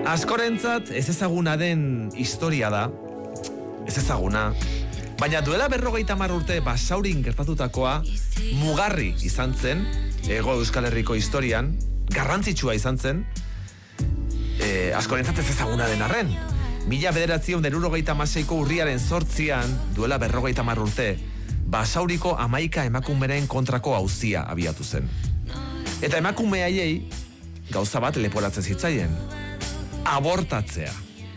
Askorentzat ez ezaguna den historia da, ez ezaguna, baina duela 50 urte Basaurin gertatutakoa mugarri izan zen, Hego Euskal Herriko historian, garrantzitsua izan zen, askorentzat ez ezaguna den arren. 1976ko urriaren 8 duela 50 urte, Basauriko 11 emakumeren kontrako auzia abiatu zen. Eta emakume haiei gauza bat leporatzen zitzaien, abortatzea.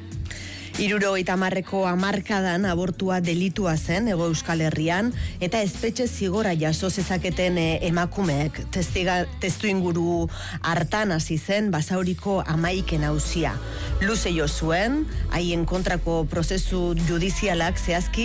70ko hamarkadan abortua delitua zen Hego Euskal Herrian eta espetxe zigorra jaso zezaketen emakumeek. Testu inguru hartan hasi zen Basauriko 11 auzia. Luze jo zuen, haien kontrako prozesu judizialak zehazki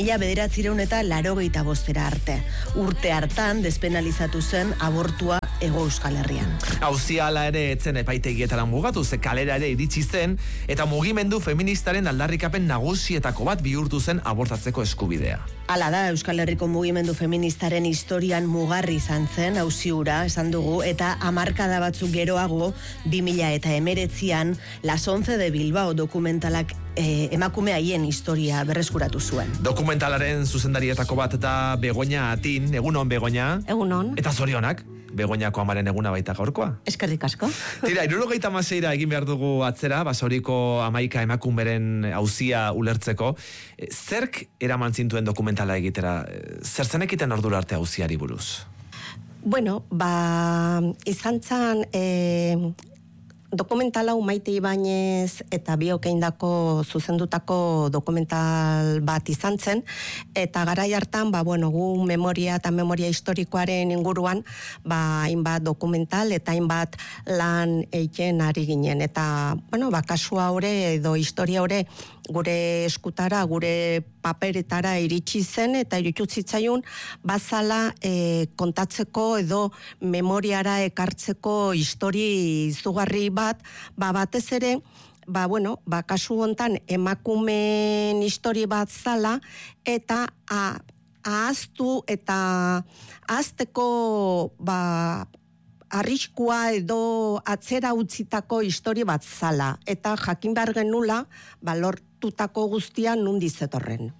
1985 arte. Urte hartan despenalizatu zen abortua Hego Euskal Herrian. Auzia hala ere etzen epaitegietara mugatu, ze kalera ere iritsi zen, eta mugimendu feministaren aldarrikapen nagusietako bat bihurtu zen abortatzeko eskubidea. Hala da, Euskal Herriko mugimendu feministaren historian mugarri izan zen auzi hura, esan dugu, eta hamarkada batzuk geroago, 2019an, Las 11 de Bilbao dokumentalak emakume haien historia berreskuratu zuen. Dokumentalaren zuzendarietako bat eta Begoña Atin, egunon Begoña? Egunon. Eta zorionak? Begoñako amaren eguna baita gaurkoa. Eskerrik asko. Tira, 76 egin behar dugu atzera, Basauriko 11 emakumeren auzia ulertzeko. Zerk eraman zintuen dokumentala egitera? Zer zenekiten ordura arte auziari buruz? Bueno, izan zan dokumentala Maite Ibañez eta Biokeindako zuzendutako dokumental bat izan zen, eta garai hartan, gu memoria eta memoria historikoaren inguruan, hainbat dokumental eta hainbat lan egiten ari ginen. Eta, kasu haure edo historia haure gure eskutara, gure paperetara iritsi zen, eta iritsi zitzaion bazala kontatzeko edo memoriara ekartzeko histori izugarri bat, batez ere, kasu hontan emakumeen histori bat zala, eta ahaztu eta ahazteko arriskua edo atzera utzitako histori bat zala, eta jakin behar genula lortutako guztia nundi zetorren.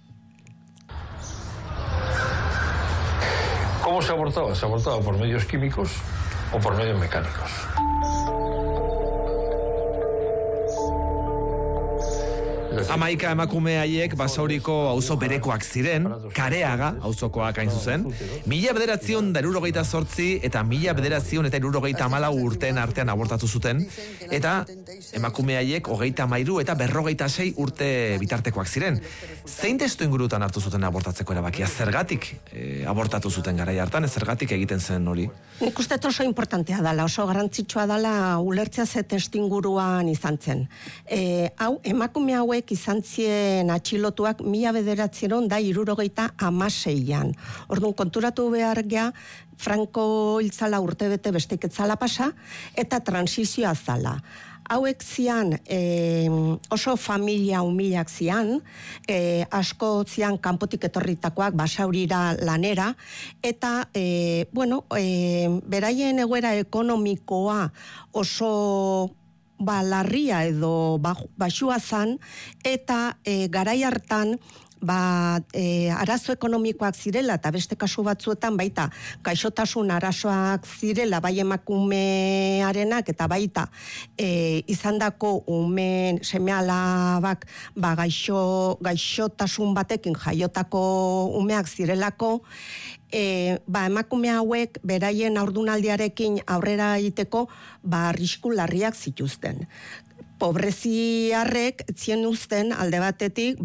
¿Cómo se abortaba? Se abortaba por medios químicos o por medios mecánicos. Hamaika emakume haiek Basauriko auzo berekoak ziren, Kareaga auzokoak hain zuzen, 1978 eta 1974 urteen artean abortatu zuten, eta emakume haiek 33 eta 56 urte bitartekoak ziren. Zein testu ingurutan hartu zuten abortatzeko erabakia? Zergatik abortatu zuten garai hartan, zergatik egiten zen hori? Nik uste oso importantea dela, oso garrantzitsua dela ulertzea ze testu inguruan izan zen. Emakume hauek izan zien atxilotuak 1976an. Orduan konturatu behar gea, Franco hiltzala urtebete besteik etzala pasa, eta transizioa zala. Hauek zian oso familia humilak zian, asko zian kanpotik etorritakoak Basaurira lanera, eta beraien egoera ekonomikoa oso larria edo baxua zan, eta garai hartan arazo ekonomikoak zirela, eta beste kasu batzuetan baita gaixotasun arazoak zirela, bai emakumearenak, eta baita izandako umen seme-alabak gaixotasun batekin jaiotako umeak zirelako, emakume hauek beraien haurdunaldiarekin aurrera egiteko arrisku larriak zituzten. Pobreziarrek zien uzten alde batetik,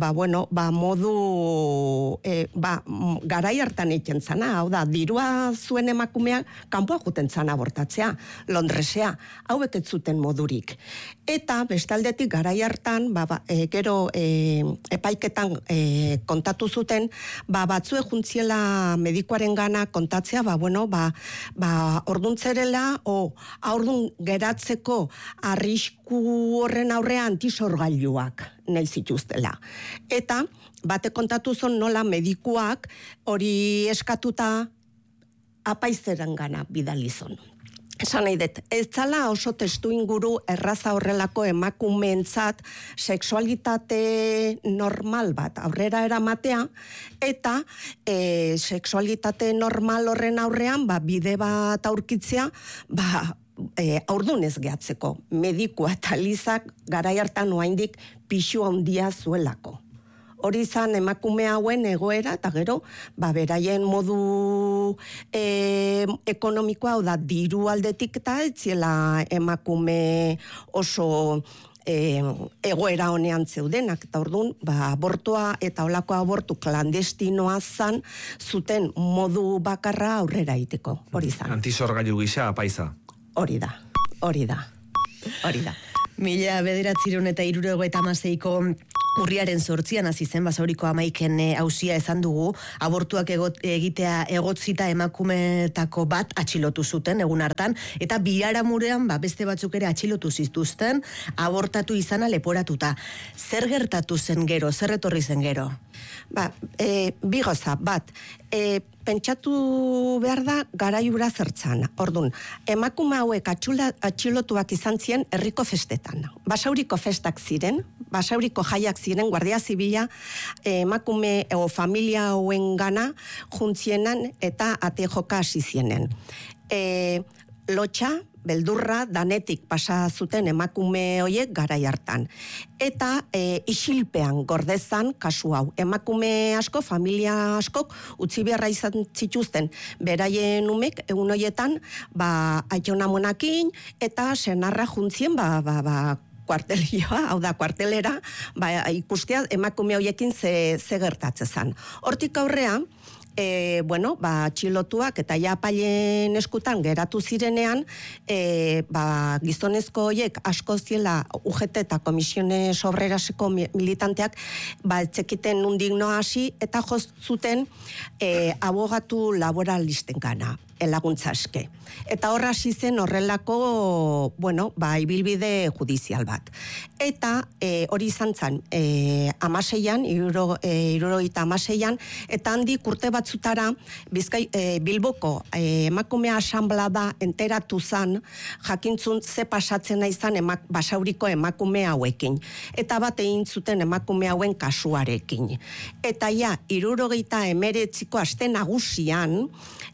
modu garai hartan egiten zana, hau da, dirua zuen emakumeak kanpoa juten zana abortatzea, Londresea, hauek ez zuten modurik. Eta bestaldetik garai hartan, gero epaiketan kontatu zuten, batzue juntziela medikoaren gana kontatzea, orduntzerela, aurdun geratzeko arrisku horren aurrean antisorgailuak nahi zituztela. Eta bate kontatu zon nola medikuak hori eskatuta apaizeran gana bidalizon. Esan nahi dut, ez zala oso testu inguru erraza horrelako emakumeentzat sexualitate normal bat aurrera eramatea, eta sexualitate normal horren aurrean bide bat aurkitzea, aurdunez gehatzeko. Medikua eta Lizak garai hartan oraindik pisu handia zuelako. Hori izan emakume hauen egoera, eta gero, beraien modu ekonomikoa, hau da, diru aldetik eta etziela emakume oso egoera honean zeudenak, eta orduan, abortua eta olako abortu klandestinoa zuten modu bakarra aurrera iteko, hori zan. Antisorgailu gisa, apaiza. Hori da. 1976ko urriaren 8an hasi zen Basauriko Amaiken auzia esan dugu, abortuak egitea egotzita emakumeetako bat atxilotu zuten egun hartan, eta biharamurean beste batzuk ere atxilotu zituzten, abortatu izana leporatuta. Zer gertatu zen gero, zer etorri zen gero? Bi gauza, bat, pentsatu behar da garaiura zertzan. Orduan, emakume hauek atxilotuak izan ziren herriko festetan. Basauriko festak ziren, Basauriko jaiak ziren, Guardia Zibila emakume o familia hauen gana juntzienan eta ate joka hasi zienen. Lotxa, beldurra, danetik pasa zuten emakume hoiek garai hartan. Eta isilpean gordezan kasu hau. Emakume asko, familia askok, utzi beharra izan zituzten beraien umek, egun hoietan, aitonamonakin, eta senarra juntzien, kuartelioa, hau da, kuartelera, ikustea emakume hoiekin ze gertatzezan. Hortik aurrea, txilotuak eta japailen eskutan geratu zirenean, gizonezko hoiek asko ziela UGT eta Komisiones Obreraseko militanteak, etxekiten nundigno hasi eta jozuten abogatu laboralisten gana. Laguntza eske. Eta horra hasi zen horrelako, ibilbide judizial bat. Eta hori izan zen, 16an, 76an, eta handik urte batzutara, Bilboko emakume asanblada enteratu zen, jakintzun ze pasatzen izan Basauriko emakume hauekin. Eta bat egin zuten emakume hauen kasuarekin. Eta 79ko aste nagusian,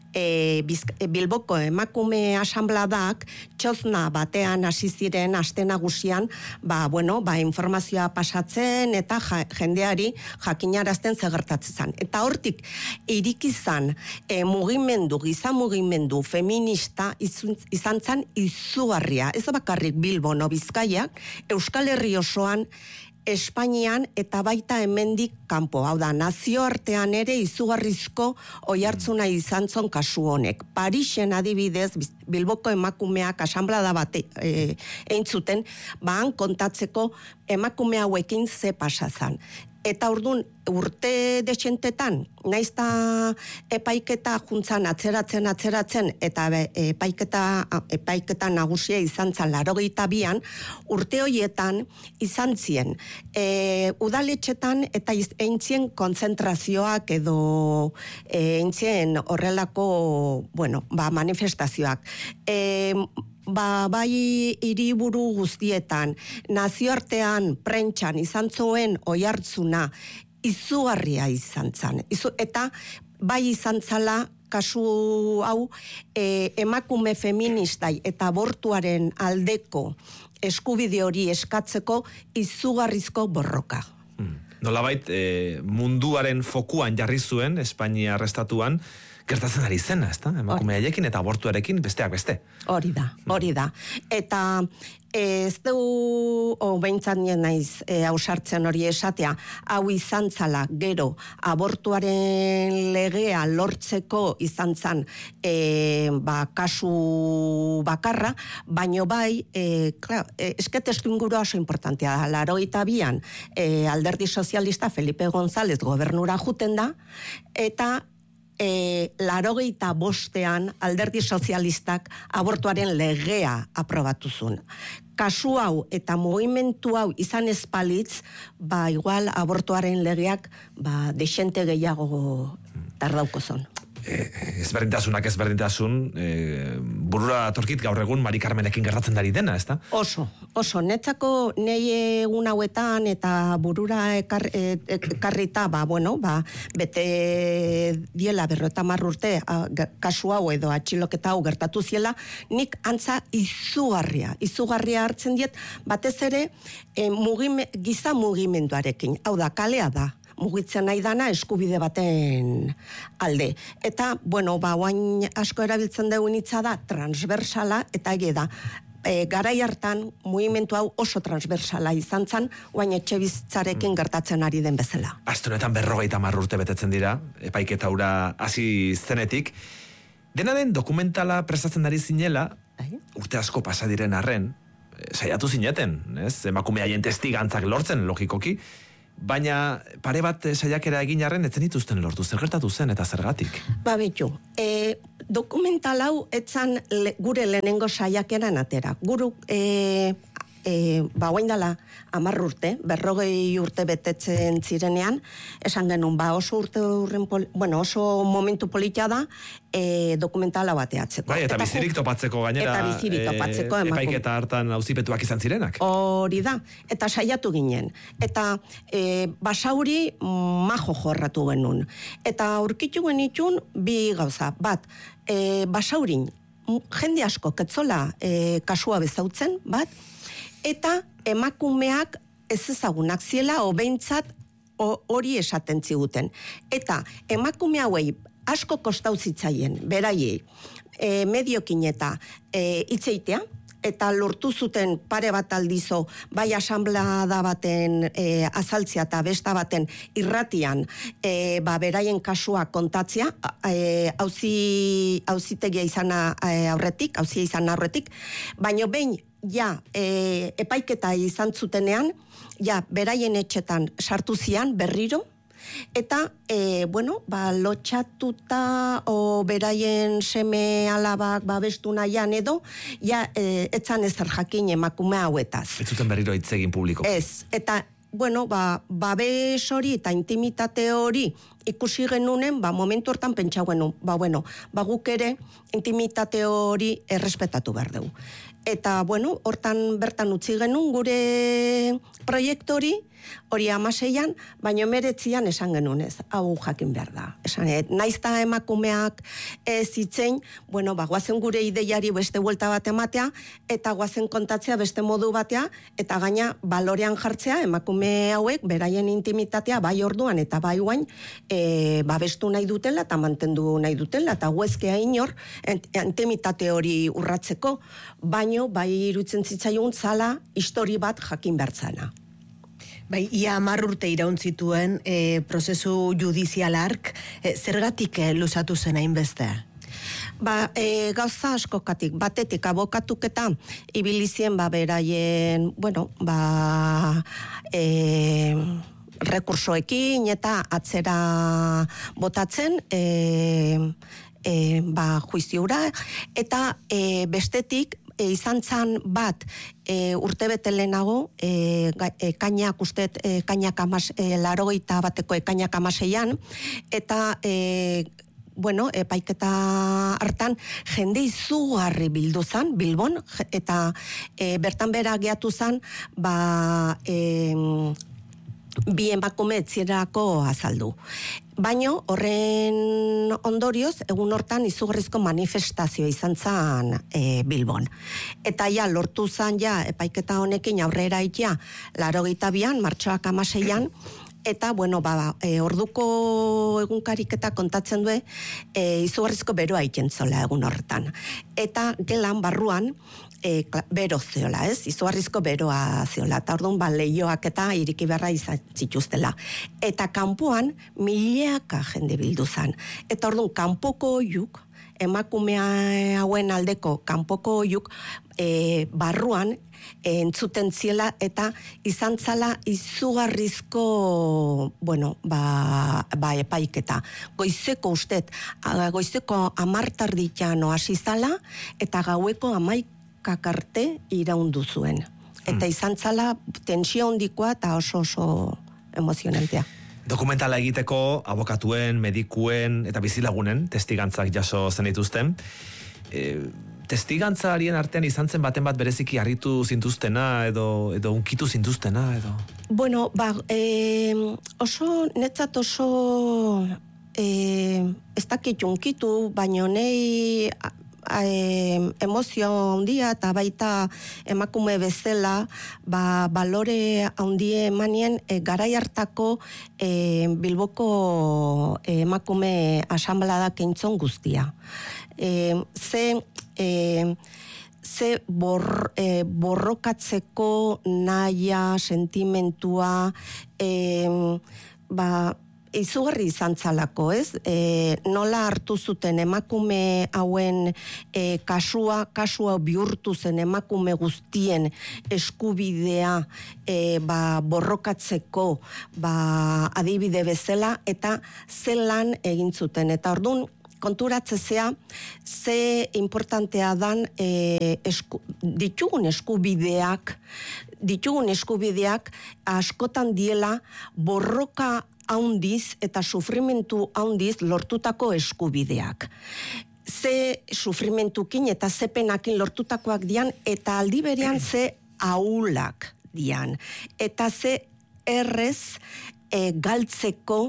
Bilboko emakume asanbladak txozna batean hasi ziren aste nagusian, informazioa pasatzen eta jendeari jakinarazten zegertatzen. Eta hortik irikizan giza mugimendu feminista izan zen izugarria. Ez bakarrik Bilbon o Bizkaiak, Euskal Herri osoan, Espainian eta baita hemendik kanpo, hau da, nazioartean ere izugarrizko oihartzuna izan zon kasu honek. Parisen adibidez, Bilboko emakumeak asanblada bat egin zuten, kontatzeko emakume hauekin ze pasazan. Eta orduan, urte desentetan, naizta epaiketa juntzan atzeratzen, eta epaiketa nagusia izan zan 82an, urte horietan izan zien. Udaletxetan eta eintzien konzentrazioak edo eintzien horrelako, manifestazioak. Bai hiriburu guztietan, nazioartean, prentxan izan zuen oihartzuna izugarria izan zan. Eta bai izan zala kasu hau emakume feministai eta abortuaren aldeko eskubide hori eskatzeko izugarrizko borroka. Nolabait, munduaren fokuan jarri zuen, Espainia arrestatuan, gertatzen ari zena, ezta? Emakume haiekin eta abortuarekin besteak beste. Hori da. Eta ez du, behintzat nien naiz ausartzen hori esatea, hau izan zala gero abortuaren legea lortzeko izan zan kasu bakarra, baino bai, esketestu inguru oso importantea da. 82an Alderdi Sozialista Felipe González gobernura juten da, eta 85an Alderdi Sozialistak abortuaren legea aprobatu zuen. Kasu hau eta mugimendu hau izan espalitz, igual abortuaren legeak desente gehiago tardauko zon. ezberdintasun, burura torkit gaur egun Mari Carmenekin gertatzen dari dena, ezta? Oso, netzako nei egun hauetan eta burura ekarrita, bete diela 50 urte kasu hau edo atxiloketa hau gertatu ziela, nik antza izugarria hartzen diet, batez ere giza mugimenduarekin, hau da, kalea da, mugitzen nahi dana eskubide baten alde. Eta, oain asko erabiltzen dugu hitza da, transversala, eta egia da, garai hartan, mugimendu hau oso transversala izan zen, oain etxe bizitzarekin gertatzen ari den bezala. Aste honetan 50 urte betetzen dira, epaiketa hura hasi zenetik. Dena den dokumentala prestatzen ari zinela, urte asko pasa diren arren, saiatu zineten, ez? Emakume haien testigantzak lortzen, logikoki, baina pare bat saiakera egin arren etzen dituzten lortu, zer gertatu zen eta zergatik? Bitu, dokumental hau etzan gure lehenengo saiakeran atera. Guru, oain dela 10 urte, 40 urte betetzen zirenean, esan genuen, oso momentu politia da, dokumentala bateatzeko. Bai, eta bizirik topatzeko gainera, epaiketa hartan auzipetuak izan zirenak. Hori da, eta saiatu ginen. Eta Basauri majo jorratu genuen. Eta aurkitu genitun bi gauza. Bat, Basaurin, jende asko ketzola kasua bezautzen, bat, eta emakumeak ez ezagunak ziela, obeintzat hori esaten ziguten. Eta emakume hauei asko kostau zitzaien, beraiei, mediokin eta hitzeitea, eta lortu zuten pare bat aldizo, bai asanblada baten azaltzea eta besta baten irratian, beraien kasua kontatzea, auzitegia izan aurretik, baino behin, epaiketa izan zutenean, beraien etxetan sartu zian berriro, eta, lotxatuta beraien seme alabak babestu nahian edo, etzan ezer jakin emakume hauetaz. Ez zuten berriro hitz egin publiko. Ez, eta, babes hori eta intimitate hori ikusi genunen, momentu hortan pentsa genuen, guk ere intimitate hori errespetatu behar dugu. Eta, hortan bertan utzi genuen gure proiektu hori 16an, baino 19an esan genuen ez, hau jakin behar da. Esan, naizta emakumeak zitzein, guazen gure ideiari beste buelta bat ematea, eta guazen kontatzea beste modu batea, eta gaina balorean jartzea emakume hauek, beraien intimitatea, bai orduan eta bai guain, babestu nahi dutela, eta mantendu nahi dutela, eta guezkea inor, intimitate hori urratzeko, baino, bai irutzen zitzaigun zala, histori bat jakin bertzana. Bai, ia 10 urte iraun zituen prozesu judizialark, zergatik luzatu zen hainbeste? Gauza askokatik, batetik abokatuketa ibilizien beraien, rekursoekin eta atzera botatzen, juiziura, eta bestetik, izan zan bat urtebete lehenago, ekainak ustet, ekainak 81 bateko ekainak 16an, eta epaiketa hartan jende izugarri bildu zan, Bilbon, eta bertan bera geatu zan, bi emakume etzierako azaldu. Baino, horren ondorioz, egun hortan izugarrizko manifestazio izan zan Bilbon. Eta lortu zan epaiketa honekin aurrera ikia 82an, martxoak 16an, eta, orduko egunkariketa kontatzen du, izugarrizko beroa ikentzola egun horretan. Eta gelan barruan, bero zeola, ez? Izugarrizko beroa zeola. Eta orduan, lehioak eta iriki beharra izan zituztela. Eta kanpoan, milaka jende bildu zan. Eta orduan, kanpoko oiuk, emakumea hauen aldeko kanpoko oiuk, barruan, entzuten ziela eta izan zala izugarrizko epaiketa. Goizeko ustet, goizeko 10 hasi zala eta gaueko 11 arte iraundu zuen. Eta izan zala tensio handikoa eta oso emozionantea. Dokumentala egiteko abokatuen, medikuen eta bizilagunen testigantzak jaso zen dituzten. Testigantzarien artean izan zen baten bat bereziki harritu zintuztena edo unkitu zintuztena edo? Bueno, netzat oso ez dakit unkitu, baino nei emozio handia eta baita emakume bezala balore handie emanien garai hartako Bilboko emakume asanbladak eintzon guztia. Ze borrokatzeko naia, sentimentua, izugarri izan zalako, ez? Nola hartu zuten emakume hauen kasua bihurtu zen emakume guztien eskubidea borrokatzeko adibide bezala, eta zelan egin zuten. Eta orduan, konturatzea ze importantea dan ditugun eskubideak askotan diela borroka haundiz eta sufrimentu haundiz lortutako eskubideak. Ze sufrimentukin eta ze penakin lortutakoak dian, eta aldi berean ze ahulak dian. Eta ze errez galtzeko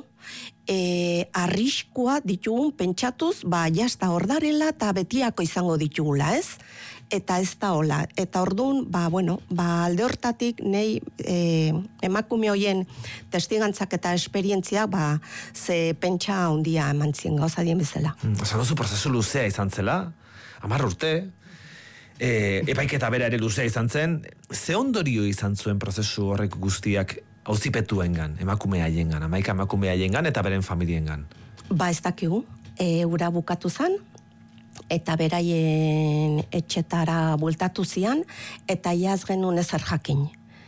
arriskua ditugun pentsatuz, jazta ordarela eta betiako izango ditugula, ez? Eta ez da hola. Eta orduan, alde hortatik nei emakume hoien testigantzak eta esperientziak ze pentsa handia eman zien gauza dien bezala. Esan oso prozesu luzea izan zela, 10 urte, epaiketa bera ere luzea izan zen, ze ondorio izan zuen prozesu horrek guztiak auzipetuengan, emakume haiengan, 11 emakume haiengan eta beren familiengan? Ez dakigu, ura bukatu zen, eta beraien etxetara bueltatu zian, eta iaz genuen ezer jakin.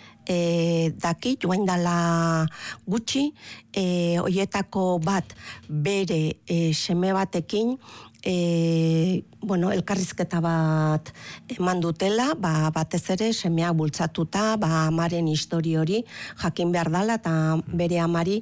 Dakit, joan dala gutxi, hoietako bat bere seme batekin, elkarrizketa bat eman dutela, batez ere semeak bultzatuta, amaren histori hori jakin behar dala, eta bere amari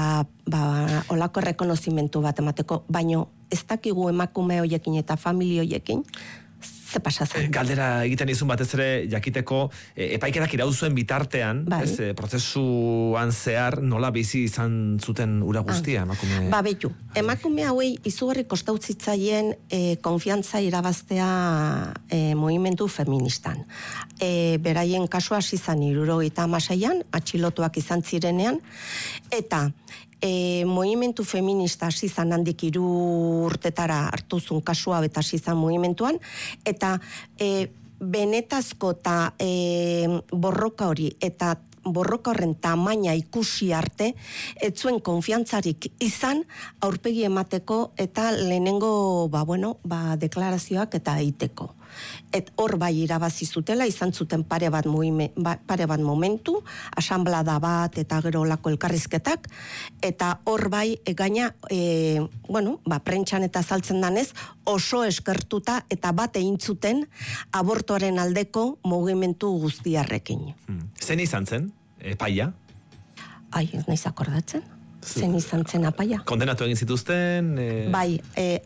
olako rekonozimentu bat emateko, baino ez dakigu emakume hoiekin eta familia hoiekin ze pasatzen. Galdera egiten izun batez ere jakiteko epaiketak irauzuen bitartean, prozesuan zehar nola bizi izan zuten ura guztia emakume? Betu, emakume hauei izugarri kostautzitzaien konfiantza irabaztea movimentu feministan. Beraien kasua hasi zan 76an, atxilotuak izan zirenean, eta movimentu feminista hasi zan handik 3 urtetara hartuzun kasua eta hasi zan movimentuan, eta benetazko eta borroka hori eta borroka horren tamaina ikusi arte, ez zuen konfiantzarik izan aurpegi emateko eta lehenengo deklarazioak eta egiteko. Hor irabazi zutela, izan zuten pare bat momentu, asanblada bat eta gero olako elkarrizketak, eta hor gaina, prentxan eta saltzen danez, oso eskertuta eta bat egin zuten abortoaren aldeko mugimendu guztiarrekin. Zen izan zen, epaia? Ez naiz akordatzen. Zen izan zen apaia. Kondenatu egin zituzten? Bai,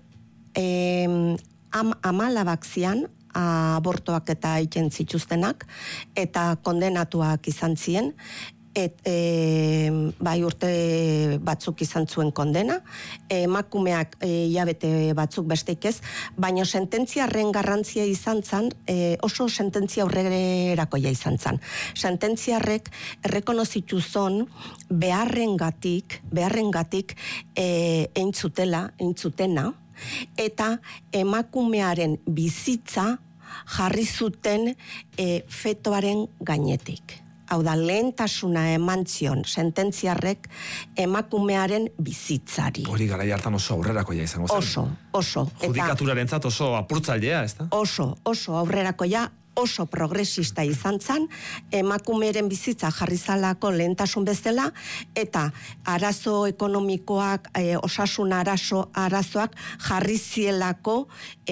10 zian, abortoak eta egiten zituztenak, eta kondenatuak izan ziren, urte batzuk izan zuen kondena, emakumeak hilabete batzuk besteik ez, baina sententziarren garrantzia izan zan, oso sententzia aurrerakoia izan zan. Sententziarrek errekonozitu zon beharrengatik eintzutena, eta emakumearen bizitza jarri zuten fetoaren gainetik. Hau da, lehentasuna eman zion sententziarrek emakumearen bizitzari. Hori garai hartan oso aurrerakoia izango zen. Oso. Judikaturarentzat oso apurtzailea, ez da? Oso aurrerakoia, oso progresista izan zen, emakumeren bizitza jarri zalako lehentasun bezala, eta arazo ekonomikoak, osasun arazoak jarri zielako,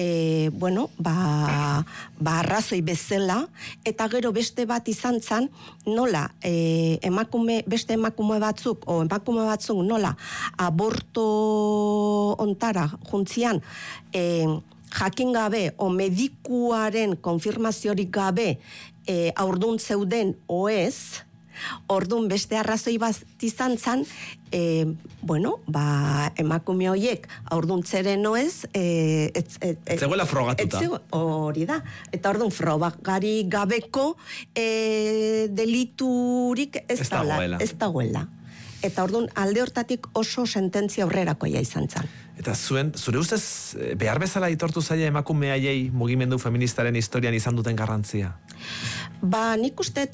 arrazoi bezala, eta gero beste bat izan zen, nola, beste emakume batzuk nola, aborto ontara juntzian, jakin gabe, o medikuaren konfirmaziorik gabe aurdun zeuden oez, ordun beste arrazoi bat izan zan, emakume horiek aurduntzeren oez, zegoela frogatuta. Hori da. Eta ordun frogari gabeko deliturik ez dagoela. Eta ordun alde hortatik oso sententzia aurrerakoia izan zen. Eta zure ustez, behar bezala aitortu zaila emakume haiei mugimendu feministaren historian izan duten garrantzia? Nik usteet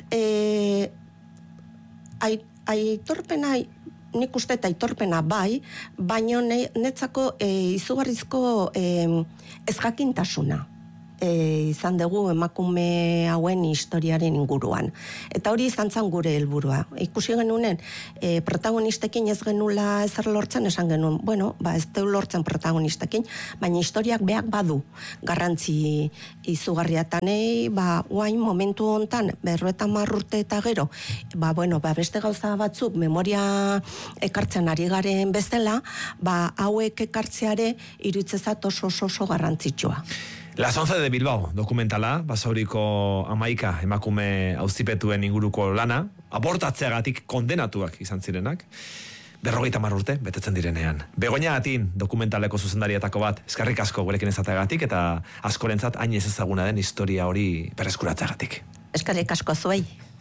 aitorpena bai, baino netzako izugarrizko ezjakintasuna izan dugu emakume hauen historiaren inguruan. Eta hori izan zen gure helburua. Ikusi genunen, protagonistekin ez genula ezer lortzen, esan genuen, ez deu lortzen protagonistekin, baina historiak beak badu garrantzi izugarriatanei, guain momentu hontan, 50 urte eta gero, beste gauza batzuk memoria ekartzen ari garen bezala, hauek ekartzeare iruditzezat oso garrantzitsua. Las 11 de Bilbao, dokumentala, Basauriko 11 emakume auzipetuen inguruko lana, abortatzeagatik kondenatuak izan zirenak, 50 urte, betetzen direnean. Begoña Atin, dokumentaleko zuzendarietako bat, eskerrik asko gurekin ezateagatik, eta askorentzat hain ez ezaguna den historia hori berreskuratzeagatik. Eskerrik asko zuei.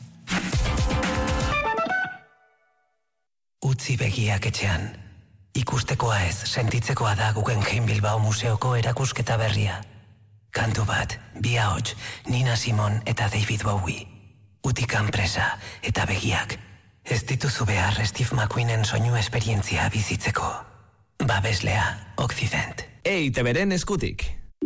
Utzi begiak etxean. Ikustekoa ez, sentitzekoa da Guggenheim Bilbao Museoko erakusketa berria. Kantu bat, bi ahots, Nina Simone eta David Bowie. Utikan presa eta begiak. Ez dituzu behar Steve McQueenen soinu esperientzia bizitzeko. Babeslea, Occident. EITB-ren eskutik.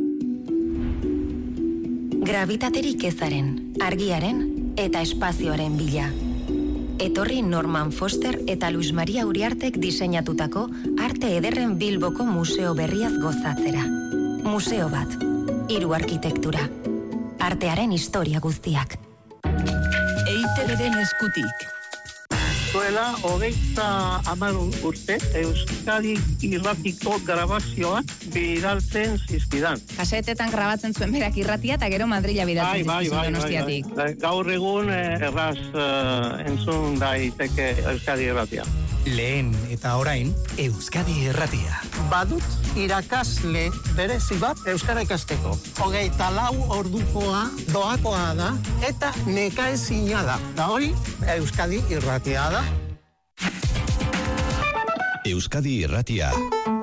Gravitaterik ezaren, argiaren eta espazioaren bila. Etorri Norman Foster eta Luis Maria Uriartek diseinatutako arte ederren Bilboko museo berriaz gozatzera. Museo bat. 3 arkitektura. Artearen historia guztiak. EITB-ren eskutik. Zuela, 30 urte, Euskadi irratiko grabazioak bidaltzen zizkidan. Kasetetan grabatzen zuen berak irratia eta gero Madrila bidaltzen zizkizun Donostiatik. Gaur egun erraz entzun daiteke Euskadi irratia. Lehen eta orain, Euskadi irratia. Badut irakasle berezi bat euskara ikasteko. 24 ordukoa doakoa da eta nekaezina da. Da hori, Euskadi irratia da. Euskadi irratia.